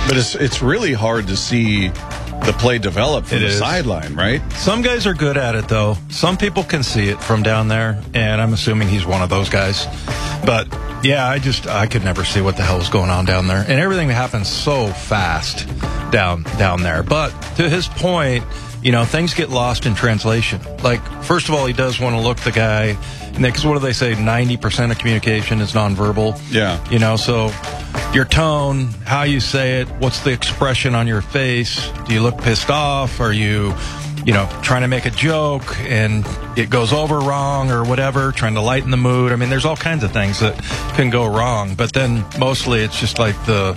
But it's really hard to see the play develop from the sideline, right? Some guys are good at it, though. Some people can see it from down there, and I'm assuming he's one of those guys. But, yeah, I could never see what the hell is going on down there. And everything happens so fast down there. But to his point, things get lost in translation. Like, first of all, he does want to look the guy, because what do they say? 90% of communication is nonverbal. Yeah. So your tone, how you say it, what's the expression on your face? Do you look pissed off? Are you, trying to make a joke and it goes over wrong or whatever, trying to lighten the mood? I mean, there's all kinds of things that can go wrong. But then mostly it's just like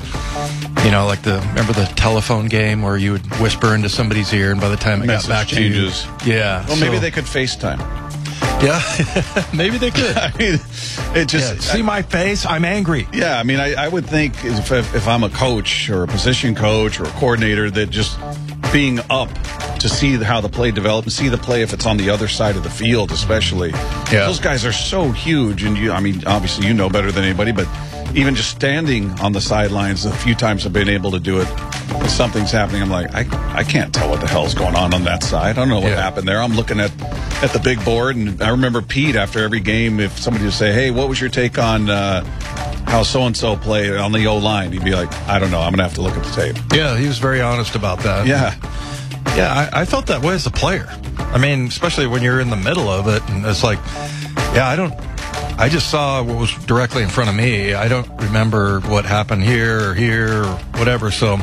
remember the telephone game where you would whisper into somebody's ear and by the time it got back changes. to you. Yeah. Well, maybe they could FaceTime. Yeah, maybe they could. I mean, it just... see my face? I'm angry. Yeah, I mean, I would think if I'm a coach or a position coach or a coordinator, that just being up to see how the play develops and see the play if it's on the other side of the field, especially. Yeah. Those guys are so huge, and obviously you know better than anybody, but even just standing on the sidelines, a few times I've been able to do it. If something's happening, I'm like, I can't tell what the hell's going on that side. I don't know what happened there. I'm looking at the big board, and I remember Pete after every game, if somebody would say, hey, what was your take on how so-and-so played on the O-line? He'd be like, I don't know. I'm going to have to look at the tape. Yeah, he was very honest about that. Yeah. Yeah, I felt that way as a player. I mean, especially when you're in the middle of it, and it's like, I just saw what was directly in front of me. I don't remember what happened here or whatever. So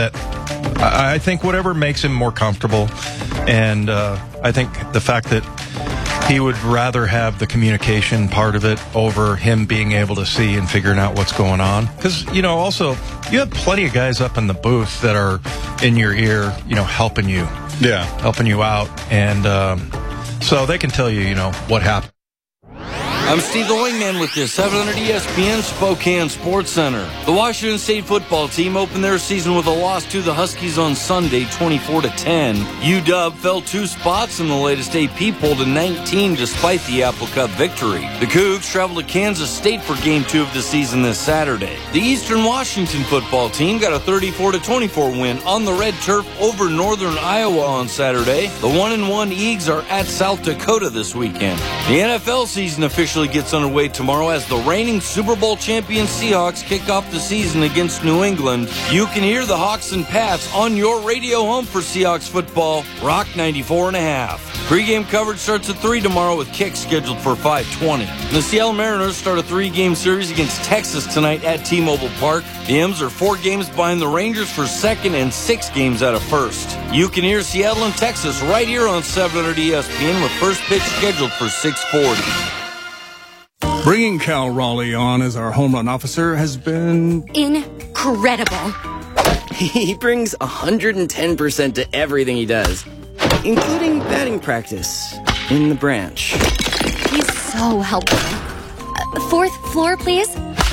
I think whatever makes him more comfortable. And I think the fact that he would rather have the communication part of it over him being able to see and figuring out what's going on. Because, also, you have plenty of guys up in the booth that are in your ear, helping you. Yeah. Helping you out. And so they can tell you, what happened. I'm Steve the Wingman with the 700 ESPN Spokane Sports Center. The Washington State football team opened their season with a loss to the Huskies on Sunday, 24-10. UW fell 2 spots in the latest AP poll to 19 despite the Apple Cup victory. The Cougs traveled to Kansas State for Game 2 of the season this Saturday. The Eastern Washington football team got a 34-24 win on the red turf over Northern Iowa on Saturday. The 1-1 Eags are at South Dakota this weekend. The NFL season officially gets underway tomorrow as the reigning Super Bowl champion Seahawks kick off the season against New England. You can hear the Hawks and Pats on your radio home for Seahawks football, Rock 94.5. Pre-game coverage starts at 3 tomorrow with kicks scheduled for 5:20. The Seattle Mariners start a 3-game series against Texas tonight at T-Mobile Park. The M's are 4 games behind the Rangers for second and 6 games out of first. You can hear Seattle and Texas right here on 700 ESPN with first pitch scheduled for 6:40. Bringing Cal Raleigh on as our home run officer has been... incredible. He brings 110% to everything he does, including batting practice in the branch. He's so helpful. 4th floor, please.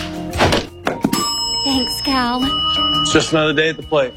Thanks, Cal. It's just another day at the plate.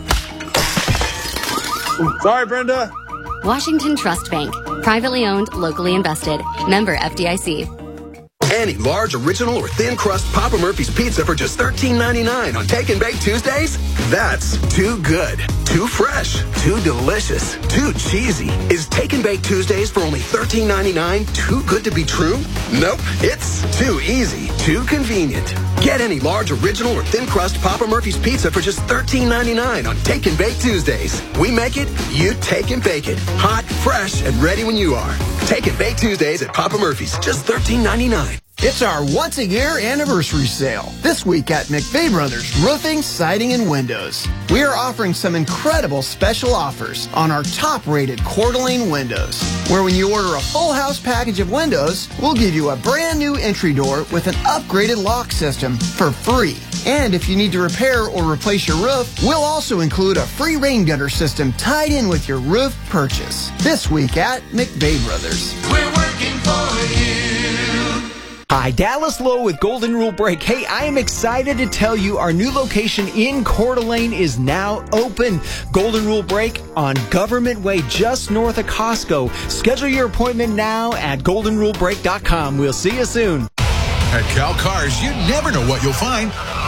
Sorry, Brenda. Washington Trust Bank. Privately owned, locally invested. Member FDIC. Any large, original, or thin crust Papa Murphy's pizza for just $13.99 on Take and Bake Tuesdays? That's too good, too fresh, too delicious, too cheesy. Is Take and Bake Tuesdays for only $13.99 too good to be true? Nope, it's too easy, too convenient. Get any large, original, or thin crust Papa Murphy's pizza for just $13.99 on Take and Bake Tuesdays. We make it, you take and bake it. Hot, fresh, and ready when you are. Take and Bake Tuesdays at Papa Murphy's, just $13.99. It's our once-a-year anniversary sale. This week at McVeigh Brothers Roofing, Siding, and Windows. We are offering some incredible special offers on our top-rated Coeur d'Alene windows, where when you order a full house package of windows, we'll give you a brand new entry door with an upgraded lock system for free. And if you need to repair or replace your roof, we'll also include a free rain gutter system tied in with your roof purchase. This week at McVeigh Brothers. We're working for you. Hi, Dallas Lowe with Golden Rule Break. Hey, I am excited to tell you our new location in Coeur d'Alene is now open. Golden Rule Break on Government Way, just north of Costco. Schedule your appointment now at goldenrulebreak.com. We'll see you soon. At Cal Cars, you never know what you'll find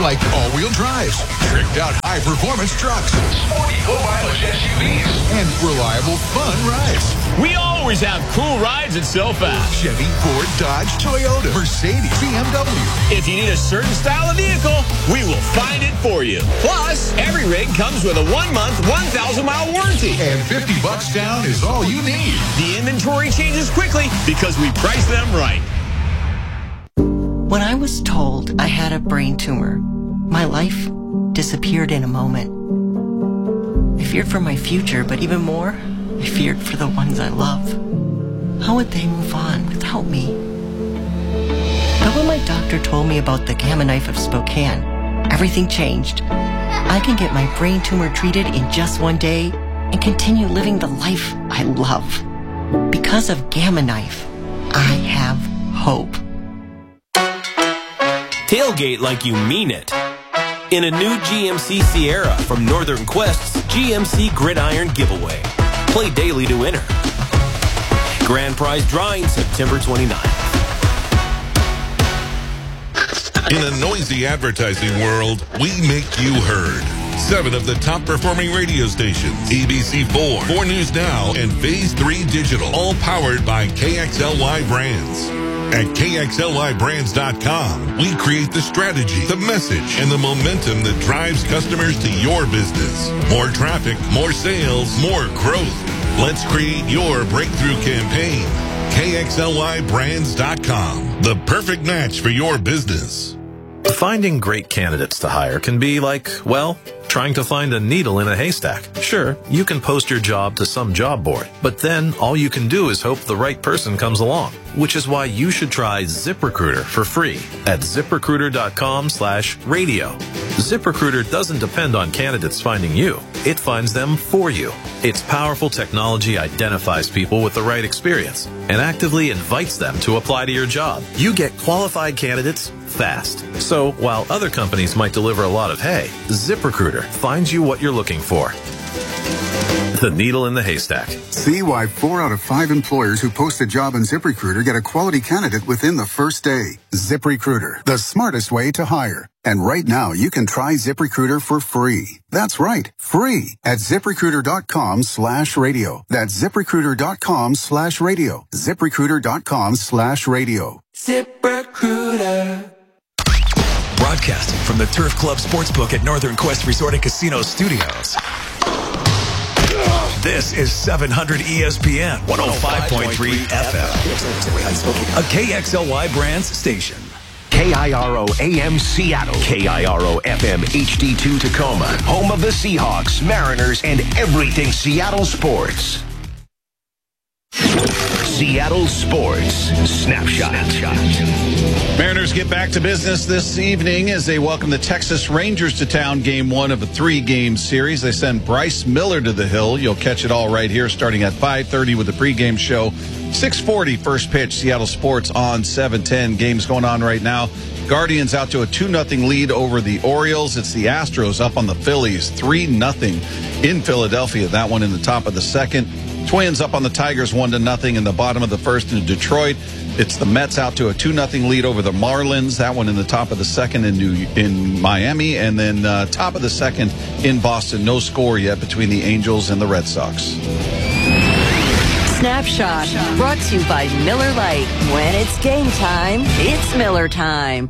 like all-wheel drives, tricked-out high-performance trucks, sporty low-mileage SUVs, and reliable fun rides. We always have cool rides at SoFast. Chevy, Ford, Dodge, Toyota, Mercedes, BMW. If you need a certain style of vehicle, we will find it for you. Plus, every rig comes with a 1-month, 1,000-mile warranty. And $50 down is all you need. The inventory changes quickly because we price them right. When I was told I had a brain tumor, my life disappeared in a moment. I feared for my future, but even more, I feared for the ones I love. How would they move on without me? But when my doctor told me about the Gamma Knife of Spokane, everything changed. I can get my brain tumor treated in just 1 day and continue living the life I love. Because of Gamma Knife, I have hope. Tailgate like you mean it. In a new GMC Sierra from Northern Quest's GMC Gridiron Giveaway. Play daily to enter. Grand prize drawing September 29th. In a noisy advertising world, we make you heard. 7 of the top performing radio stations, ABC4, 4 News Now, and Phase 3 Digital, all powered by KXLY Brands. At KXLYBrands.com, we create the strategy, the message, and the momentum that drives customers to your business. More traffic, more sales, more growth. Let's create your breakthrough campaign. KXLYBrands.com, the perfect match for your business. Finding great candidates to hire can be like, well, trying to find a needle in a haystack. Sure, you can post your job to some job board, but then all you can do is hope the right person comes along, which is why you should try ZipRecruiter for free at ZipRecruiter.com/radio. ZipRecruiter doesn't depend on candidates finding you. It finds them for you. Its powerful technology identifies people with the right experience and actively invites them to apply to your job. You get qualified candidates fast. So while other companies might deliver a lot of hay, ZipRecruiter finds you what you're looking for. The needle in the haystack. See why 4 out of 5 employers who post a job on ZipRecruiter get a quality candidate within the first day. ZipRecruiter, the smartest way to hire. And right now, you can try ZipRecruiter for free. That's right, free at ZipRecruiter.com/radio. That's ZipRecruiter.com/radio. ZipRecruiter.com/radio. ZipRecruiter. Broadcasting from the Turf Club Sportsbook at Northern Quest Resort and Casino Studios. This is 700 ESPN 105.3 FM. A KXLY Brands station. KIRO AM Seattle, KIRO FM HD2 Tacoma, home of the Seahawks, Mariners, and everything Seattle sports. Seattle Sports Snapshot. Mariners get back to business this evening as they welcome the Texas Rangers to town. Game 1 of a 3-game series. They send Bryce Miller to the hill. You'll catch it all right here starting at 5:30 with the pregame show. 6:40 first pitch. Seattle Sports on 710. Games going on right now. Guardians out to a 2-0 lead over the Orioles. It's the Astros up on the Phillies 3-0 in Philadelphia. That one in the top of the second. Twins up on the Tigers 1-0 in the bottom of the first in Detroit. It's the Mets out to a 2-0 lead over the Marlins. That one in the top of the second in Miami. And then top of the second in Boston. No score yet between the Angels and the Red Sox. Snapshot brought to you by Miller Lite. When it's game time, it's Miller time.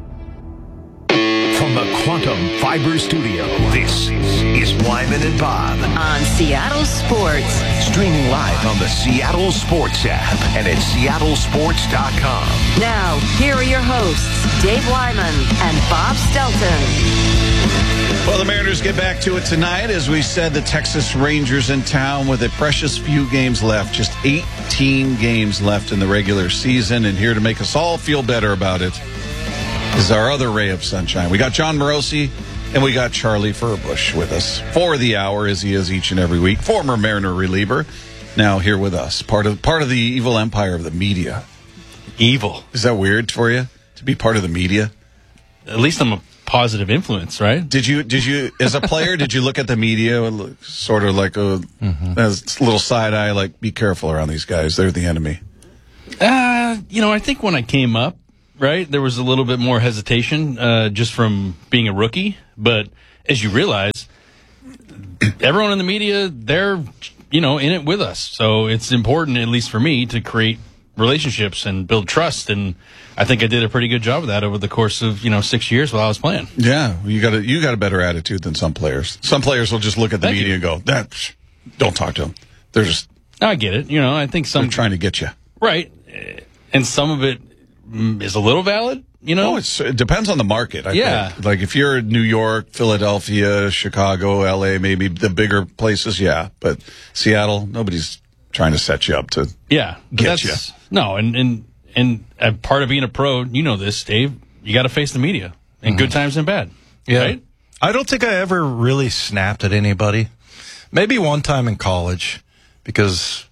From the Quantum Fiber Studio, this is Wyman and Bob on Seattle Sports. Streaming live on the Seattle Sports app and at seattlesports.com. Now, here are your hosts, Dave Wyman and Bob Stelton. Well, the Mariners get back to it tonight. As we said, the Texas Rangers in town with a precious few games left. Just 18 games left in the regular season. And here to make us all feel better about it is our other ray of sunshine. We got John Morosi and we got Charlie Furbush with us for the hour, as he is each and every week. Former Mariner reliever, now here with us. Part of the evil empire of the media. Evil. Is that weird for you to be part of the media? At least I'm a positive influence, right? Did you as a player, did you look at the media sort of like a little side eye, like, be careful around these guys, they're the enemy? I think when I came up, right? There was a little bit more hesitation just from being a rookie. But as you realize, everyone in the media, they're, in it with us. So it's important, at least for me, to create relationships and build trust. And I think I did a pretty good job of that over the course of, 6 years while I was playing. Yeah, you got a better attitude than some players. Some players will just look at the media and go, don't talk to them. They're just... I get it. I think some... They're trying to get you. Right. And some of it is a little valid, Oh, it depends on the market, I think. Like if you're in New York, Philadelphia, Chicago, LA, maybe the bigger places, yeah. But Seattle, nobody's trying to set you up to get you. No, and part of being a pro, you know this, Dave, you got to face the media in good times and bad. Yeah. Right? I don't think I ever really snapped at anybody. Maybe one time in college because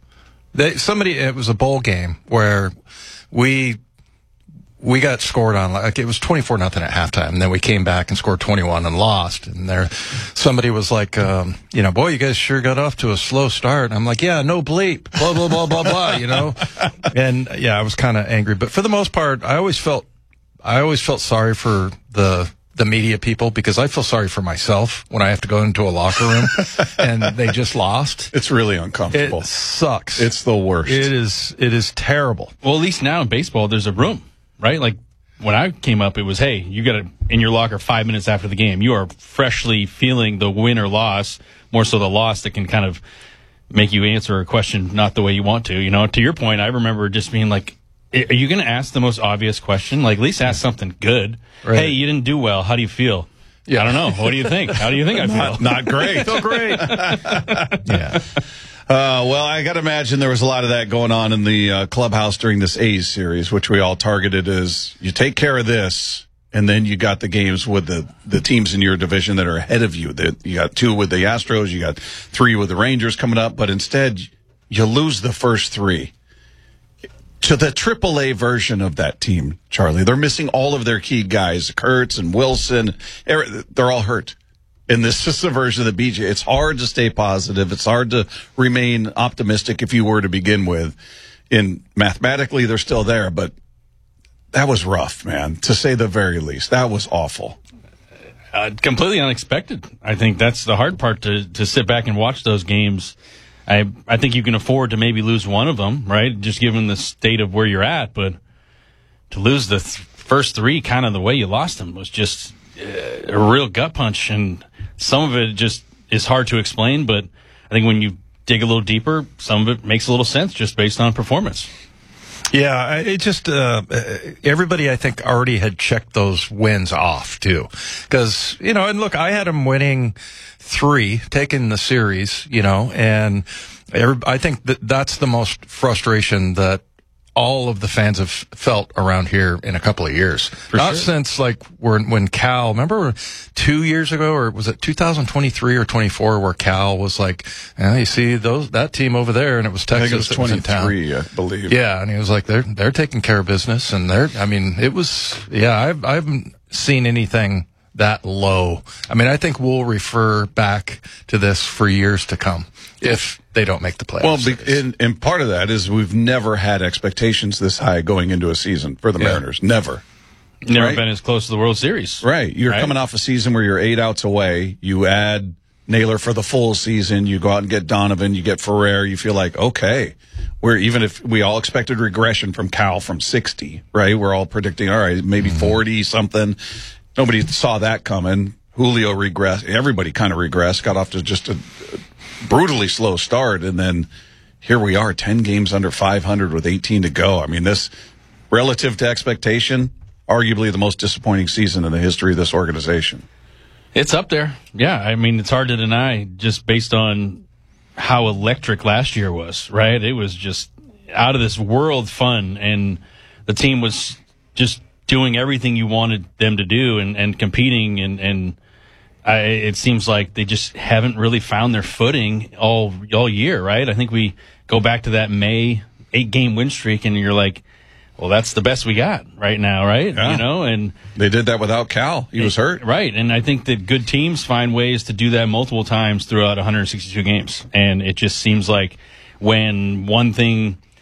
it was a bowl game where we got scored on, like it was 24-0 at halftime, and then we came back and scored 21 and lost. And somebody was like, boy, you guys sure got off to a slow start. And I'm like, yeah, no bleep, blah blah blah blah blah, And yeah, I was kind of angry, but for the most part, I always felt sorry for the media people because I feel sorry for myself when I have to go into a locker room and they just lost. It's really uncomfortable. It sucks. It's the worst. It is terrible. Well, at least now in baseball, there's a room. Right? Like when I came up, it was, hey, you got to in your locker 5 minutes after the game. You are freshly feeling the win or loss, more so the loss that can kind of make you answer a question not the way you want to. To your point, I remember just being like, are you going to ask the most obvious question? Like, at least ask something good. Right. Hey, you didn't do well. How do you feel? Yeah. I don't know. What do you think? How do you think I feel? Not great. I feel great. Yeah. Well, I got to imagine there was a lot of that going on in the clubhouse during this A's series, which we all targeted as you take care of this, and then you got the games with the teams in your division that are ahead of you. You got 2 with the Astros, you got 3 with the Rangers coming up, but instead you lose the first 3 to the AAA version of that team, Charlie. They're missing all of their key guys, Kurtz and Wilson. They're all hurt. And this is the version of the BJ. It's hard to stay positive. It's hard to remain optimistic if you were to begin with. And mathematically, they're still there, but that was rough, man, to say the very least. That was awful. Completely unexpected. I think that's the hard part to sit back and watch those games. I think you can afford to maybe lose one of them, right? Just given the state of where you're at. But to lose the first 3 kind of the way you lost them was just a real gut punch. And some of it just is hard to explain, but I think when you dig a little deeper, some of it makes a little sense just based on performance. Yeah, it just everybody I think already had checked those wins off too, because and look, I had them winning 3, taking the series, and I think that's the most frustration that all of the fans have felt around here in a couple of years. Not since when Cal, remember 2 years ago, or was it 2023 or 24, where Cal was like, you see that team over there, and it was Texas. I think it was 23, I believe. Yeah, and he was like, they're taking care of business, and I haven't seen anything that low. I mean, I think we'll refer back to this for years to come if they don't make the playoffs. Well, and part of that is we've never had expectations this high going into a season for the Mariners. Never. Never been as close to the World Series. Right. You're coming off a season where you're 8 outs away. You add Naylor for the full season. You go out and get Donovan. You get Ferrer. You feel like, okay, even if we all expected regression from Cal from 60, right? We're all predicting, all right, maybe 40 something. Nobody saw that coming. Julio regressed. Everybody kind of regressed. Got off to just a brutally slow start, and then here we are, 10 games under 500 with 18 to go. I mean, this, relative to expectation, arguably the most disappointing season in the history of this organization. It's up there. Yeah, I mean, it's hard to deny just based on how electric last year was, right? It was just out of this world fun, and the team was just doing everything you wanted them to do and competing, and it seems like they just haven't really found their footing all year, right? I think we go back to that May 8-game win streak, and you're like, well, that's the best we got right now, right? Yeah. And they did that without Cal. He was hurt. Right, and I think that good teams find ways to do that multiple times throughout 162 games, and it just seems like when one thing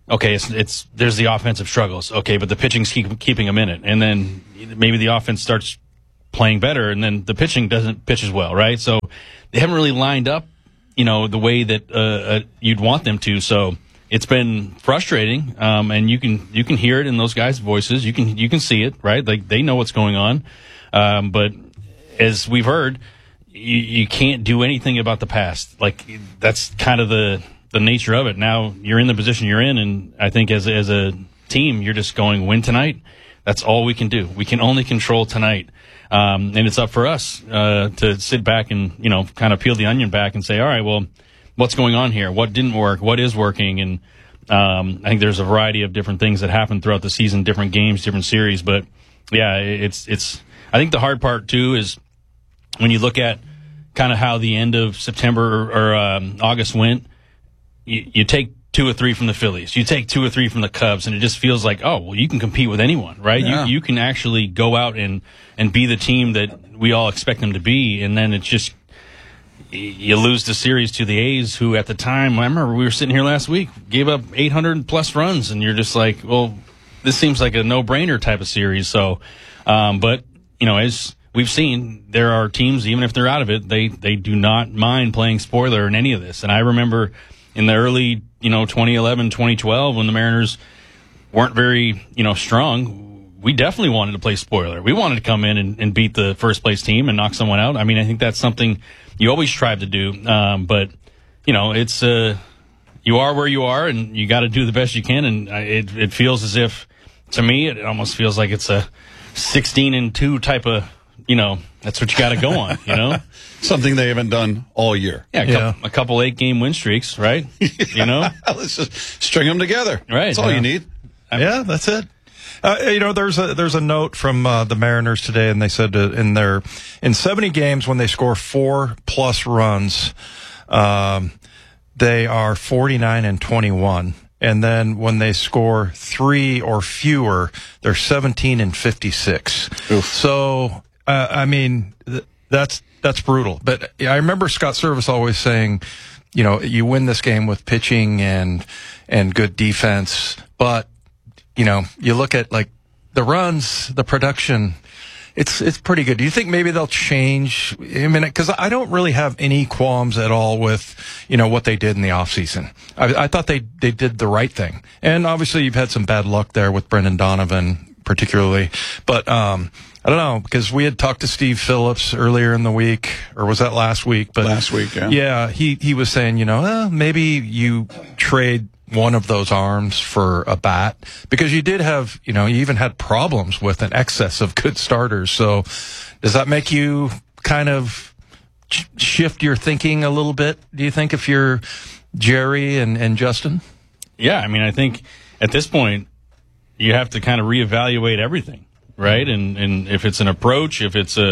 okay, there's the offensive struggles. Okay, but the pitching's keeping them in it. And then maybe the offense starts playing better, and then the pitching doesn't pitch as well, right? So they haven't really lined up, the way that you'd want them to. So it's been frustrating, and you can hear it in those guys' voices. You can see it, right? Like they know what's going on. But as we've heard, you can't do anything about the past. Like that's kind of the nature of it. Now you're in the position you're in, and I think as a team, you're just going win tonight. That's all we can do. We can only control tonight. And it's up for us to sit back and, kind of peel the onion back and say, all right, well, what's going on here? What didn't work? What is working? And I think there's a variety of different things that happen throughout the season, different games, different series. But, yeah, it's. I think the hard part, too, is when you look at kind of how the end of September or August went, you take 2 or 3 from the Phillies. You take 2 or 3 from the Cubs, and it just feels like, oh, well, you can compete with anyone, right? Yeah. You can actually go out and be the team that we all expect them to be, and then it's just you lose the series to the A's, who at the time, I remember we were sitting here last week, gave up 800-plus runs, and you're just like, well, this seems like a no-brainer type of series. So, but, as we've seen, there are teams, even if they're out of it, they do not mind playing spoiler in any of this. And I remember in the early 2011, 2012, when the Mariners weren't very, strong, we definitely wanted to play spoiler. We wanted to come in and beat the first place team and knock someone out. I mean, I think that's something you always strive to do. But, it's, you are where you are, and you got to do the best you can. And it feels as if, to me, it almost feels like it's a 16-2 type of, that's what you got to go on, Something they haven't done all year. Yeah, a couple 8-game win streaks, right? Let's just string them together. Right. That's all you need. Yeah, that's it. There's a note from the Mariners today, and they said in 70 games when they score 4+ runs, they are 49-21. And then when they score 3 or fewer, they're 17-56. Oof. So, that's brutal. But I remember Scott Service always saying, you win this game with pitching and good defense. But, you look at like the runs, the production, it's pretty good. Do you think maybe they'll change? I mean, because I don't really have any qualms at all with, what they did in the offseason. I thought they did the right thing. And obviously you've had some bad luck there with Brendan Donovan particularly. But, I don't know, because we had talked to Steve Phillips earlier in the week, or was that last week? But last week, yeah. Yeah, he was saying, maybe you trade one of those arms for a bat, because you did have, you even had problems with an excess of good starters. So does that make you kind of shift your thinking a little bit, do you think, if you're Jerry and Justin? Yeah, I think at this point you have to kind of reevaluate everything, right? And if it's an approach, if it's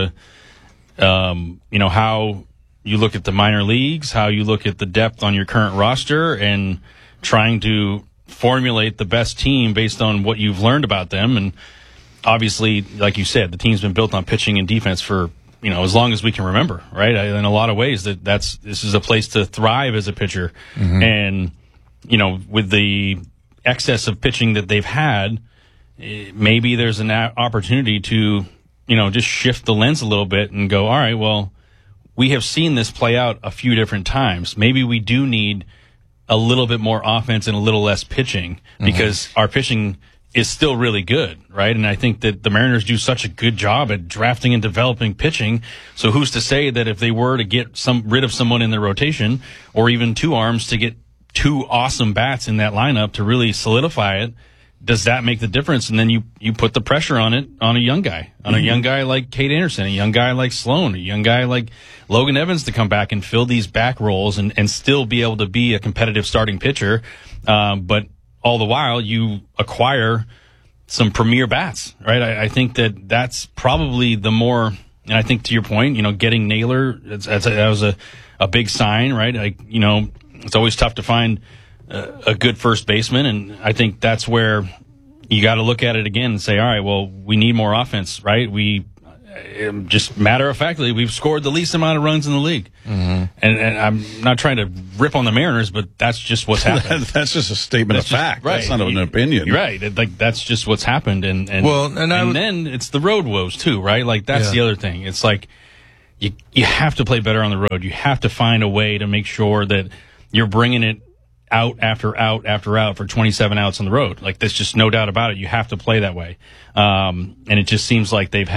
how you look at the minor leagues, how you look at the depth on your current roster, and trying to formulate the best team based on what you've learned about them. And obviously, like you said, the team's been built on pitching and defense for, as long as we can remember, right? In a lot of ways, this is a place to thrive as a pitcher. Mm-hmm. And, with the excess of pitching that they've had, maybe there's an opportunity to, just shift the lens a little bit and go, all right, well, we have seen this play out a few different times. Maybe we do need a little bit more offense and a little less pitching, because our pitching is still really good, right? And I think that the Mariners do such a good job at drafting and developing pitching. So who's to say that if they were to get rid of someone in their rotation, or even 2 arms to get 2 awesome bats in that lineup to really solidify it, does that make the difference? And then you put the pressure on it on a young guy, a young guy like Cade Anderson, a young guy like Sloan, a young guy like Logan Evans to come back and fill these back roles and still be able to be a competitive starting pitcher. But all the while you acquire some premier bats, right? I think that's probably the more, and I think to your point, getting Naylor, that was a big sign, right? It's always tough to find a good first baseman, and I think that's where you got to look at it again and say, all right, well, we need more offense, right? We just matter of factly, we've scored the least amount of runs in the league. Mm-hmm. And I'm not trying to rip on the Mariners, but that's just what's happened. That's just a statement of fact. Right. That's not an opinion. You're right. That's just what's happened. And then it's the road woes too, right? Like that's the other thing. It's like you have to play better on the road. You have to find a way to make sure that you're bringing it out after out after out for 27 outs on the road. Like there's just no doubt about it. You have to play that way. And it just seems like they're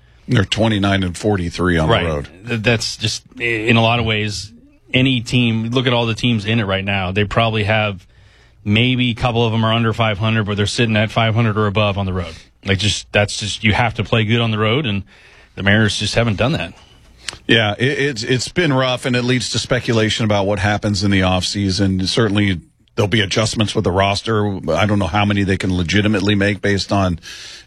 29 and 43 on the road. That's just, in a lot of ways, any team, look at all the teams in it right now, they probably have, maybe a couple of them are under 500, but they're sitting at 500 or above on the road. Like you have to play good on the road, and the Mariners just haven't done that. Yeah, it's been rough, and it leads to speculation about what happens in the offseason. Certainly, there'll be adjustments with the roster. I don't know how many they can legitimately make based on,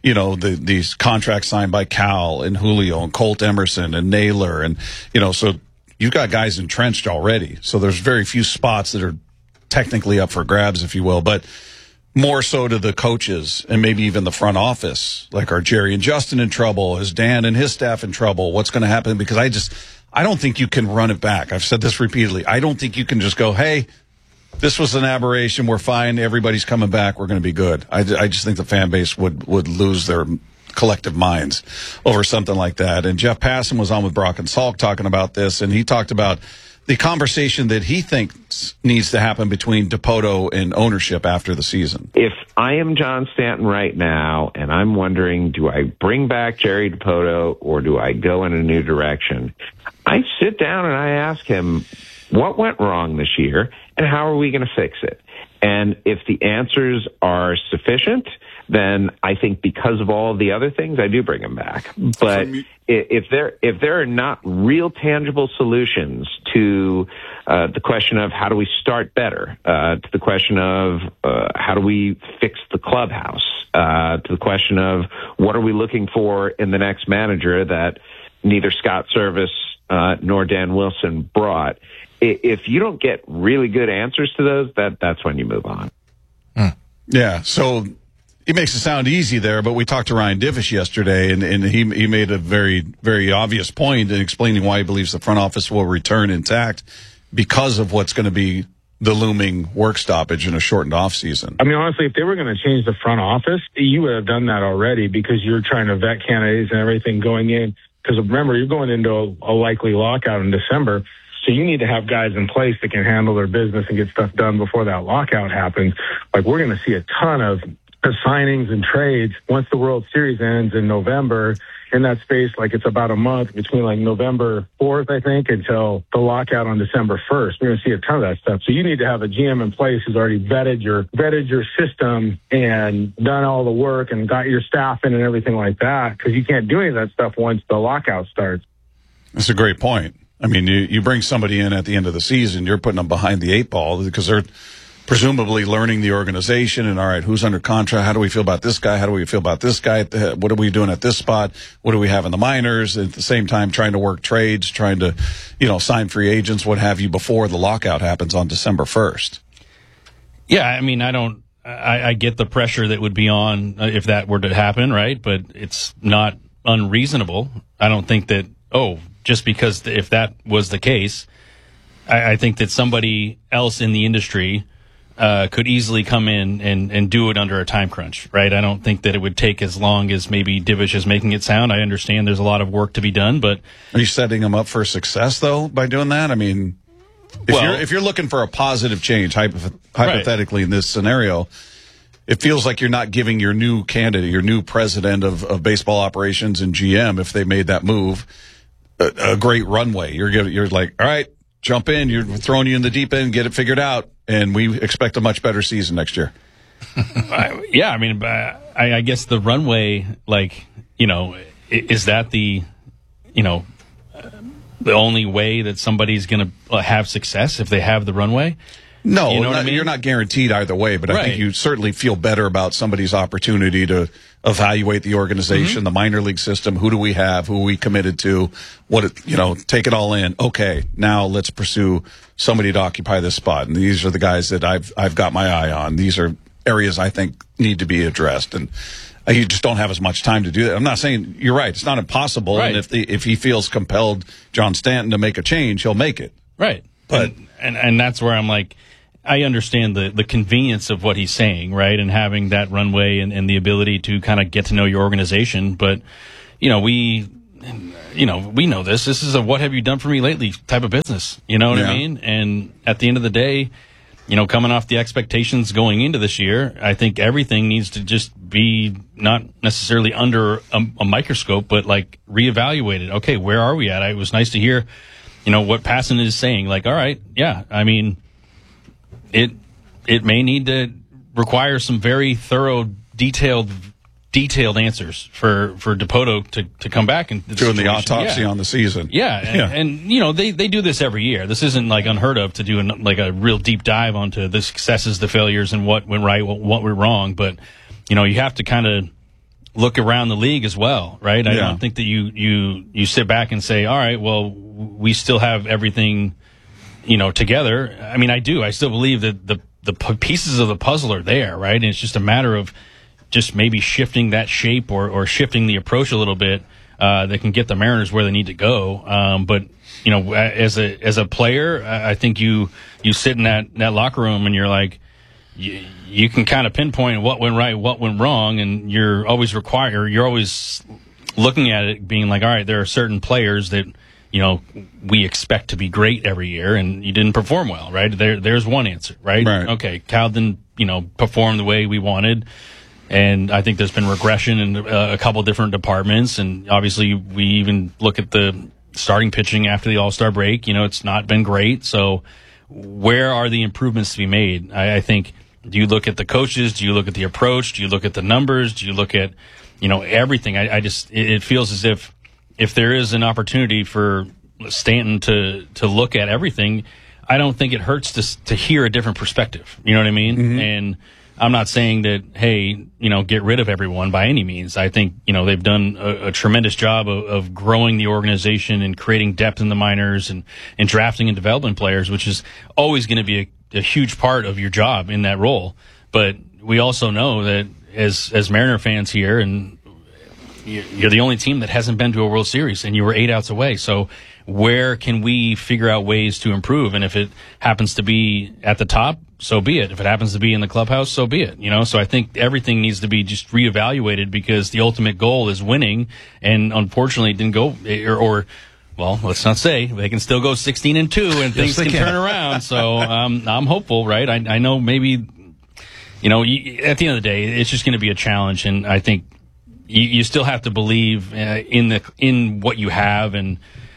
these contracts signed by Cal and Julio and Colt Emerson and Naylor. And, so you've got guys entrenched already. So there's very few spots that are technically up for grabs, if you will. But more so to the coaches and maybe even the front office. Like, are Jerry and Justin in trouble? Is Dan and his staff in trouble? What's going to happen? Because I don't think you can run it back. I've said this repeatedly. I don't think you can just go, hey, this was an aberration. We're fine. Everybody's coming back. We're going to be good. I just think the fan base would lose their collective minds over something like that. And Jeff Passan was on with Brock and Salk talking about this, and he talked about the conversation that he thinks needs to happen between Dipoto and ownership after the season. If I am John Stanton right now, and I'm wondering, do I bring back Jerry Dipoto or do I go in a new direction? I sit down and I ask him, what went wrong this year, and how are we going to fix it? And if the answers are sufficient, then I think because of all of the other things, I do bring him back. But if there are not real tangible solutions to the question of how do we start better, to the question of how do we fix the clubhouse, to the question of what are we looking for in the next manager that neither Scott Service nor Dan Wilson brought, if you don't get really good answers to those, that's when you move on. Yeah, so it makes it sound easy there, but we talked to Ryan Divish yesterday, and he made a very, very obvious point in explaining why he believes the front office will return intact because of what's going to be the looming work stoppage in a shortened offseason. I mean, honestly, if they were going to change the front office, you would have done that already because you're trying to vet candidates and everything going in. Because remember, you're going into a likely lockout in December. So you need to have guys in place that can handle their business and get stuff done before that lockout happens. Like, we're going to see a ton of signings and trades once the World Series ends in November. In that space, like, it's about a month between like November 4th, I think, until the lockout on December 1st. We're going to see a ton of that stuff. So you need to have a GM in place who's already vetted your system and done all the work and got your staff in and everything like that, because you can't do any of that stuff once the lockout starts. That's a great point. I mean, you bring somebody in at the end of the season, you're putting them behind the eight ball because they're presumably learning the organization and, all right, who's under contract? How do we feel about this guy? How do we feel about this guy? What are we doing at this spot? What do we have in the minors? At the same time, trying to work trades, trying to, sign free agents, what have you, before the lockout happens on December 1st. Yeah, I mean, I get the pressure that would be on if that were to happen, right? But it's not unreasonable. I don't think that, just because if that was the case, I think that somebody else in the industry could easily come in and do it under a time crunch, right? I don't think that it would take as long as maybe Divish is making it sound. I understand there's a lot of work to be done, but... Are you setting them up for success, though, by doing that? I mean, if you're looking for a positive change, hypothetically, in this scenario, it feels like you're not giving your new candidate, your new president of baseball operations and GM, if they made that move, a great runway. You're like, all right, jump in. You're throwing you in the deep end, get it figured out, and we expect a much better season next year. Yeah, I mean, I guess the runway, is that the only way that somebody's going to have success if they have the runway? No, you know what I mean? You're not guaranteed either way, but I think you certainly feel better about somebody's opportunity to evaluate the organization, the minor league system. Who do we have? Who are we committed to? Take it all in. Okay, now let's pursue somebody to occupy this spot. And these are the guys that I've got my eye on. These are areas I think need to be addressed. And you just don't have as much time to do that. I'm not saying you're right. It's not impossible. Right. And if he feels compelled, John Stanton, to make a change, he'll make it. Right. But and that's where I'm like, I understand the convenience of what he's saying, right? And having that runway and the ability to kind of get to know your organization. But, we know this. This is a what have you done for me lately type of business. You know what I mean? And at the end of the day, coming off the expectations going into this year, I think everything needs to just be not necessarily under a microscope, but like reevaluated. Okay, where are we at? It was nice to hear, what Passan is saying. Like, all right, yeah, I mean, it may need to require some very thorough, detailed answers for Dipoto to come back and doing the autopsy on the season. And they do this every year. This isn't like unheard of to do a real deep dive onto the successes, the failures, and what went right, what went wrong. But you have to kind of look around the league as well, right? I don't think that you sit back and say, all right, well, we still have everything together. I mean, I do. I still believe that the pieces of the puzzle are there, right? And it's just a matter of just maybe shifting that shape or shifting the approach a little bit that can get the Mariners where they need to go. But as a player, I think you sit in that locker room and you're like, you can kind of pinpoint what went right, what went wrong, and you're always looking at it being like, all right, there are certain players that we expect to be great every year, and you didn't perform well, right? There's one answer, right? Okay, Cal didn't perform the way we wanted. And I think there's been regression in a couple different departments. And obviously, we even look at the starting pitching after the All-Star break. It's not been great. So where are the improvements to be made? I think, do you look at the coaches? Do you look at the approach? Do you look at the numbers? Do you look at, everything? It feels as if there is an opportunity for Stanton to look at everything, I don't think it hurts to hear a different perspective. You know what I mean? Mm-hmm. And I'm not saying that, hey, get rid of everyone by any means. I think, they've done a tremendous job of growing the organization and creating depth in the minors and drafting and developing players, which is always going to be a huge part of your job in that role. But we also know that as Mariner fans here, and you're the only team that hasn't been to a World Series, and you were 8 outs away. So where can we figure out ways to improve? And if it happens to be at the top, so be it. If it happens to be in the clubhouse, so be it. So I think everything needs to be just reevaluated because the ultimate goal is winning. And unfortunately, it didn't go, well, let's not say they can still go 16-2 and things can turn around. So I'm hopeful, right? I know maybe, at the end of the day, it's just going to be a challenge. And I think you still have to believe in what you have, and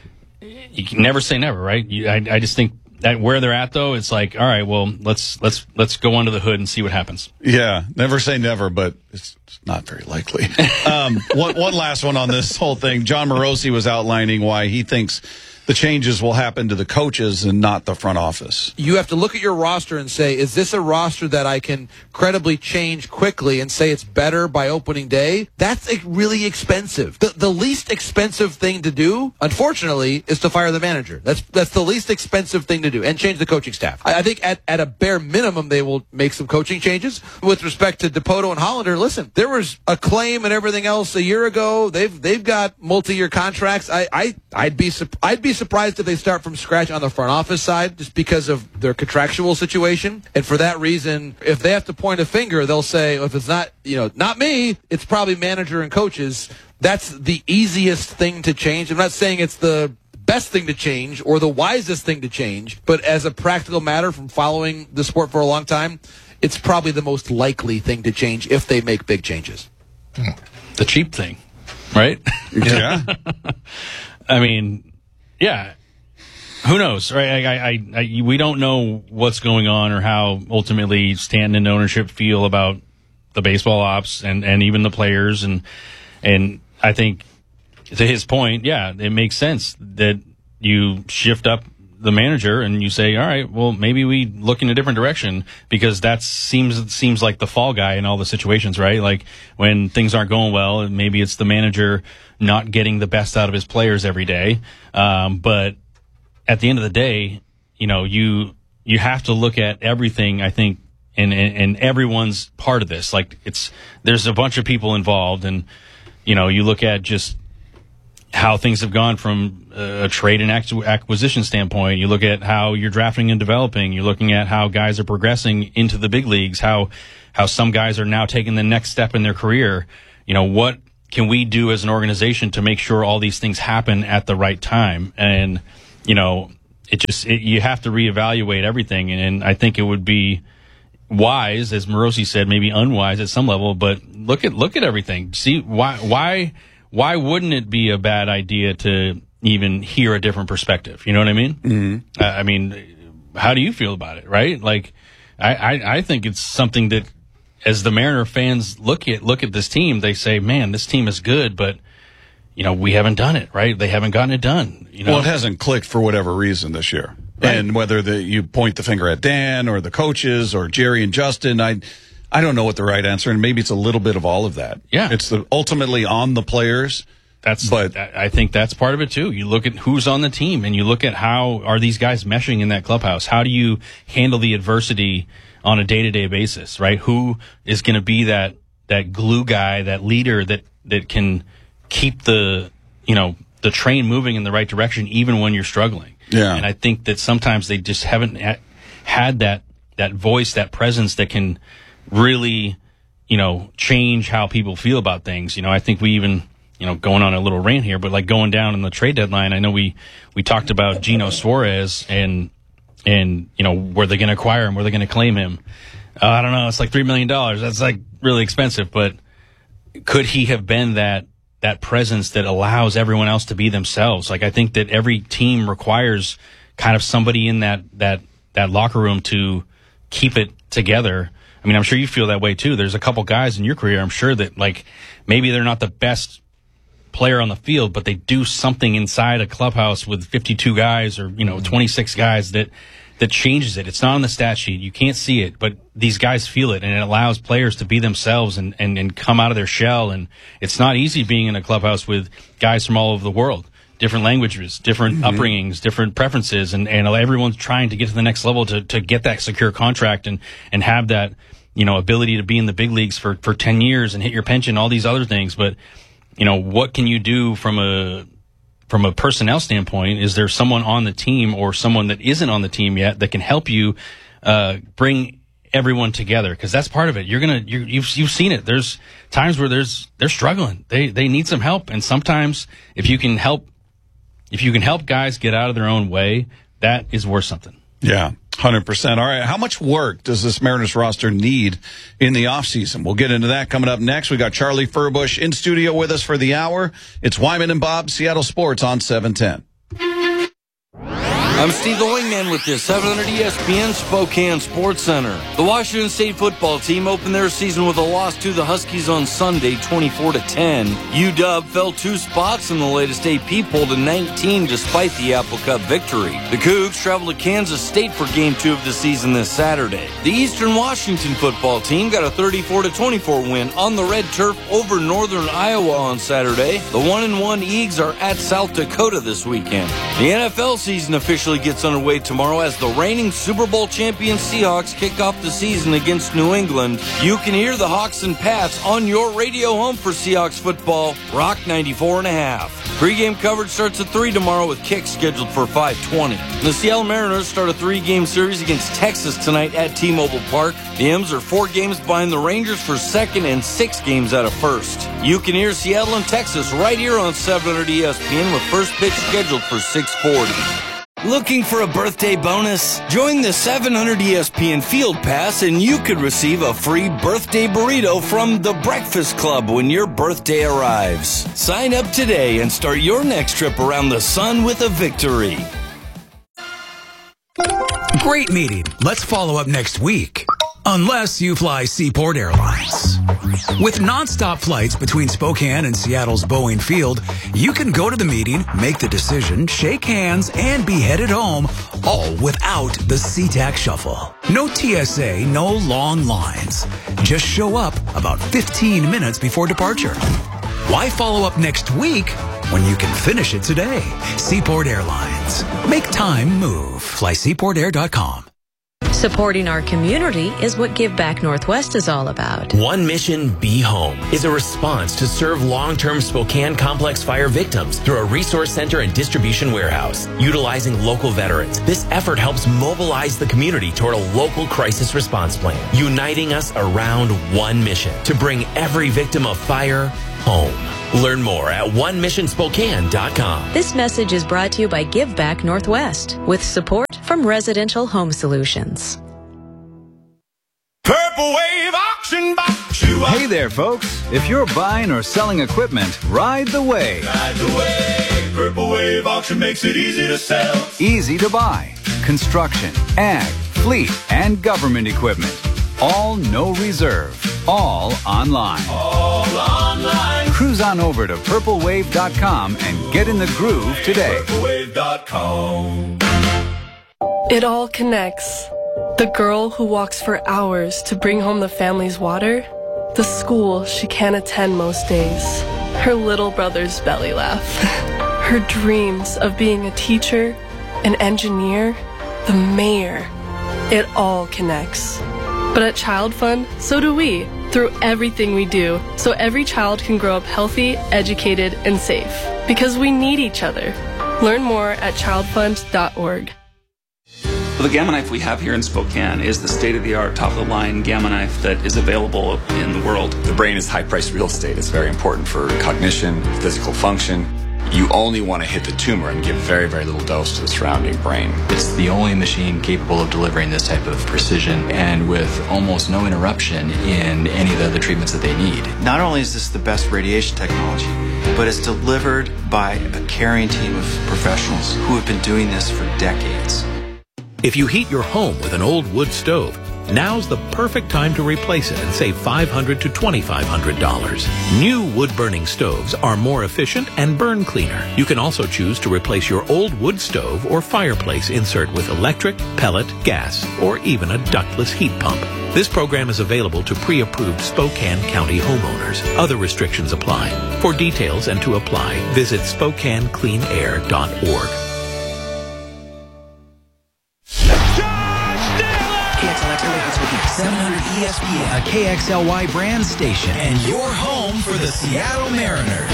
you can never say never, right? I just think that where they're at, though, it's like, all right, well, let's go under the hood and see what happens. Yeah, never say never, but it's not very likely. One last one on this whole thing. John Morosi was outlining why he thinks the changes will happen to the coaches and not the front office. You have to look at your roster and say, is this a roster that I can credibly change quickly and say it's better by opening day? That's really expensive. The least expensive thing to do, unfortunately, is to fire the manager. That's the least expensive thing to do, and change the coaching staff. I think at a bare minimum, they will make some coaching changes. With respect to Dipoto and Hollander, listen, there was a claim and everything else a year ago. They've got multi-year contracts. I'd be surprised if they start from scratch on the front office side just because of their contractual situation. And for that reason, if they have to point a finger, they'll say, if it's not me, it's probably manager and coaches. That's the easiest thing to change. I'm not saying it's the best thing to change or the wisest thing to change, but as a practical matter from following the sport for a long time, it's probably the most likely thing to change if they make big changes. The cheap thing, right? Yeah. I mean, yeah. Who knows, right? We don't know what's going on or how ultimately Stanton and ownership feel about the baseball ops and even the players. And I think to his point, yeah, it makes sense that you shift up the manager and you say, all right, well, maybe we look in a different direction, because that seems like the fall guy in all the situations, right? Like when things aren't going well, maybe it's the manager not getting the best out of his players every day. But at the end of the day, you have to look at everything, I think, and everyone's part of this. Like there's a bunch of people involved, and, you look at just how things have gone from a trade and acquisition standpoint. You look at how you're drafting and developing. You're looking at how guys are progressing into the big leagues, how some guys are now taking the next step in their career. What can we do as an organization to make sure all these things happen at the right time? And, you have to reevaluate everything. And I think it would be wise, as Morosi said, maybe unwise at some level, but look at everything. See why wouldn't it be a bad idea to even hear a different perspective? You know what I mean? Mm-hmm. How do you feel about it? Right? Like, I think it's something that, as the Mariner fans look at this team, they say, man, this team is good, but we haven't done it, right? They haven't gotten it done. Well, it hasn't clicked for whatever reason this year. Right. And whether you point the finger at Dan or the coaches or Jerry and Justin, I don't know what the right answer, and maybe it's a little bit of all of that. Yeah. It's ultimately on the players. I think that's part of it too. You look at who's on the team and you look at how are these guys meshing in that clubhouse? How do you handle the adversity on a day-to-day basis, right? Who is going to be that glue guy, that leader that can keep the train moving in the right direction even when you're struggling. Yeah. And I think that sometimes they just haven't had that voice, that presence that can really, change how people feel about things. I think we even, going on a little rant here, but like going down in the trade deadline, I know we talked about Gino Suarez and were they going to acquire him? Were they going to claim him? I don't know. It's like $3 million. That's like really expensive, but could he have been that presence that allows everyone else to be themselves? Like, I think that every team requires kind of somebody in that locker room to keep it together. I mean, I'm sure you feel that way too. There's a couple guys in your career, I'm sure, that like maybe they're not the best player on the field, but they do something inside a clubhouse with 52 guys or 26 guys that changes it. It's not on the stat sheet. You can't see it, but these guys feel it, and it allows players to be themselves and come out of their shell. And it's not easy being in a clubhouse with guys from all over the world, different languages, different upbringings, different preferences, and everyone's trying to get to the next level to get that secure contract and have that, ability to be in the big leagues for 10 years and hit your pension, all these other things. But, what can you do from a personnel standpoint? Is there someone on the team or someone that isn't on the team yet that can help you bring everyone together? Because that's part of it. You've seen it. There's times where they're struggling. They need some help, and sometimes if you can help guys get out of their own way, that is worth something. Yeah, 100%. All right, how much work does this Mariners roster need in the offseason? We'll get into that coming up next. We got Charlie Furbush in studio with us for the hour. It's Wyman and Bob, Seattle Sports on 710. I'm Steve the Wingman with the 700 ESPN Spokane Sports Center. The Washington State football team opened their season with a loss to the Huskies on Sunday, 24-10. UW fell 2 spots in the latest AP poll to 19 despite the Apple Cup victory. The Cougs travel to Kansas State for Game 2 of the season this Saturday. The Eastern Washington football team got a 34-24 win on the red turf over Northern Iowa on Saturday. The 1-1 Eagles are at South Dakota this weekend. The NFL season officially gets underway tomorrow as the reigning Super Bowl champion Seahawks kick off the season against New England. You can hear the Hawks and Pats on your radio home for Seahawks football, Rock 94.5. Pre-game coverage starts at 3 tomorrow with kicks scheduled for 5:20. The Seattle Mariners start a 3-game series against Texas tonight at T-Mobile Park. The M's are 4 games behind the Rangers for second and 6 games out of first. You can hear Seattle and Texas right here on 700 ESPN with first pitch scheduled for 6:40. Looking for a birthday bonus? Join the 700 ESPN Field Pass and you could receive a free birthday burrito from The Breakfast Club when your birthday arrives. Sign up today and start your next trip around the sun with a victory. Great meeting. Let's follow up next week. Unless you fly Seaport Airlines. With nonstop flights between Spokane and Seattle's Boeing Field, you can go to the meeting, make the decision, shake hands, and be headed home, all without the SeaTac Shuffle. No TSA, no long lines. Just show up about 15 minutes before departure. Why follow up next week when you can finish it today? Seaport Airlines. Make time move. Fly SeaportAir.com. Supporting our community is what Give Back Northwest is all about. One Mission Be Home is a response to serve long-term Spokane complex fire victims through a resource center and distribution warehouse. Utilizing local veterans, this effort helps mobilize the community toward a local crisis response plan, uniting us around one mission to bring every victim of fire home. Learn more at onemissionspokane.com. This message is brought to you by Give Back Northwest with support from Residential Home Solutions. Purple Wave Auction Box. Hey there, folks. If you're buying or selling equipment, ride the wave. Ride the wave. Purple Wave Auction makes it easy to sell. Easy to buy. Construction, ag, fleet, and government equipment. All no reserve. All online. All online. Cruise on over to purplewave.com and get in the groove today. Purplewave.com. It all connects. The girl who walks for hours to bring home the family's water. The school she can't attend most days. Her little brother's belly laugh. Her dreams of being a teacher, an engineer, the mayor. It all connects. But at Child Fund, so do we, through everything we do, so every child can grow up healthy, educated, and safe. Because we need each other. Learn more at childfund.org. The Gamma knife we have here in Spokane is the state-of-the-art, top-of-the-line Gamma knife that is available in the world. The brain is high-priced real estate. It's very important for cognition, physical function. You only want to hit the tumor and give very, very little dose to the surrounding brain. It's the only machine capable of delivering this type of precision and with almost no interruption in any of the other treatments that they need. Not only is this the best radiation technology, but it's delivered by a caring team of professionals who have been doing this for decades. If you heat your home with an old wood stove, now's the perfect time to replace it and save $500 to $2,500. New wood-burning stoves are more efficient and burn cleaner. You can also choose to replace your old wood stove or fireplace insert with electric, pellet, gas, or even a ductless heat pump. This program is available to pre-approved Spokane County homeowners. Other restrictions apply. For details and to apply, visit SpokaneCleanAir.org. KXLX 700 ESPN, a KXLY brand station, and your home for the Seattle Mariners.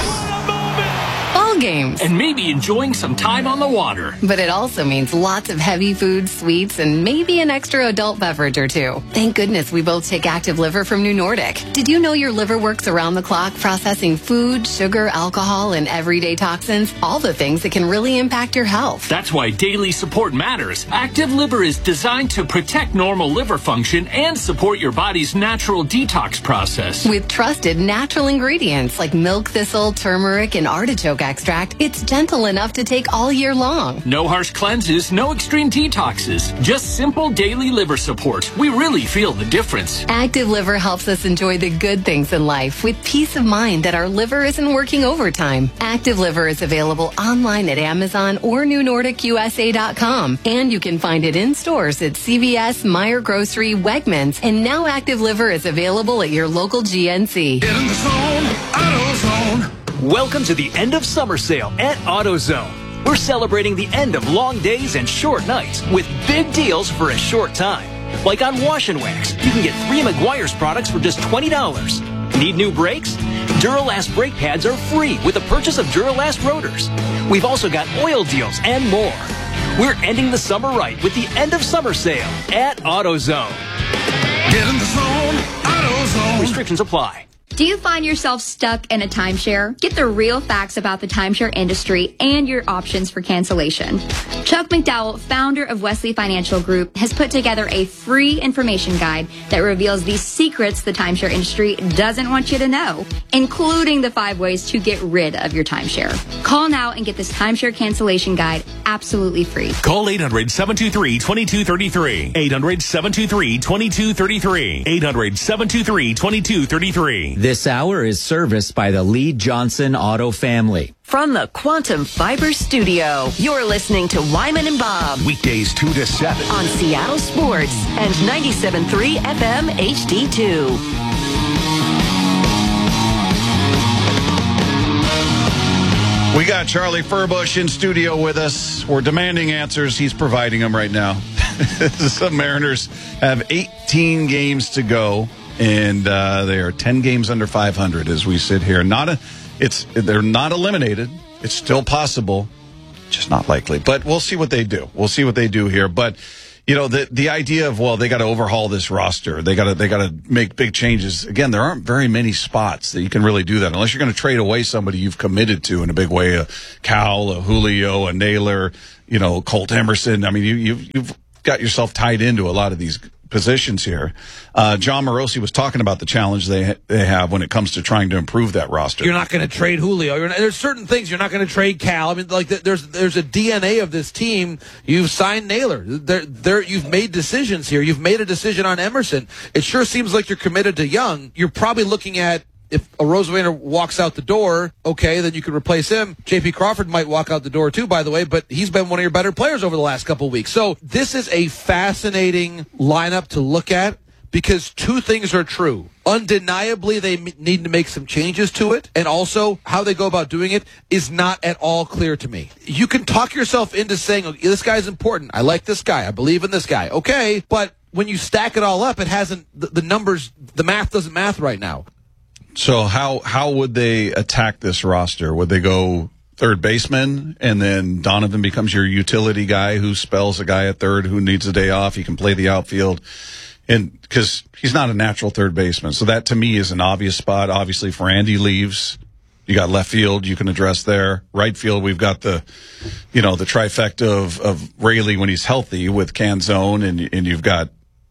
Ball games. And maybe enjoying some time on the water. But it also means lots of heavy food, sweets, and maybe an extra adult beverage or two. Thank goodness we both take Active Liver from New Nordic. Did you know your liver works around the clock processing food, sugar, alcohol, and everyday toxins? All the things that can really impact your health. That's why daily support matters. Active Liver is designed to protect normal liver function and support your body's natural detox process. With trusted natural ingredients like milk thistle, turmeric, and artichoke extract, it's gentle enough to take all year long. No harsh cleanses, no extreme detoxes. Just simple daily liver support. We really feel the difference. Active Liver helps us enjoy the good things in life with peace of mind that our liver isn't working overtime. Active Liver is available online at Amazon or NewNordicUSA.com. And you can find it in stores at CVS, Meijer Grocery, Wegmans, and now Active Liver is available at your local GNC. Get in the zone, AutoZone. Welcome to the end of summer sale at AutoZone. We're celebrating the end of long days and short nights with big deals for a short time. Like on Wash and Wax, you can get 3 Meguiar's products for just $20. Need new brakes? Duralast brake pads are free with the purchase of Duralast rotors. We've also got oil deals and more. We're ending the summer right with the end of summer sale at AutoZone. Get in the zone, AutoZone. Restrictions apply. Do you find yourself stuck in a timeshare? Get the real facts about the timeshare industry and your options for cancellation. Chuck McDowell, founder of Wesley Financial Group, has put together a free information guide that reveals the secrets the timeshare industry doesn't want you to know, including the 5 ways to get rid of your timeshare. Call now and get this timeshare cancellation guide absolutely free. Call 800-723-2233. 800-723-2233. 800-723-2233. This hour is serviced by the Lee Johnson Auto family. From the Quantum Fiber Studio, you're listening to Wyman and Bob. Weekdays 2 to 7. On Seattle Sports and 97.3 FM HD2. We got Charlie Furbush in studio with us. We're demanding answers. He's providing them right now. The Mariners have 18 games to go, and they are 10 games under 500 as we sit here. They're not eliminated. It's still possible, just not likely. But we'll see what they do. We'll see what they do here. But you know, the idea of, well, they got to overhaul this roster. They got to make big changes. Again, there aren't very many spots that you can really do that unless you're going to trade away somebody you've committed to in a big way. A Cal, a Julio, a Naylor, you know, Colt Emerson. I mean, you've got yourself tied into a lot of these positions here. John Morosi was talking about the challenge they have when it comes to trying to improve that roster. You're not going to trade Julio. There's certain things you're not going to trade Cal. I mean, like there's a DNA of this team. You've signed Naylor. You've made decisions here. You've made a decision on Emerson. It sure seems like you're committed to Young. You're probably looking at, if a Rosewater walks out the door, okay, then you can replace him. J.P. Crawford might walk out the door too, by the way, but he's been one of your better players over the last couple of weeks. So this is a fascinating lineup to look at because two things are true. Undeniably, they need to make some changes to it, and also how they go about doing it is not at all clear to me. You can talk yourself into saying, okay, this guy's important. I like this guy. I believe in this guy. Okay, but when you stack it all up, it hasn't, the numbers, the math doesn't math right now. So how would they attack this roster? Would they go third baseman and then Donovan becomes your utility guy who spells a guy at third who needs a day off? He can play the outfield, and because he's not a natural third baseman. So that to me is an obvious spot. Obviously, if Randy leaves, you got left field you can address there. Right field, we've got the trifecta of Raley when he's healthy with Canzone, and you've got,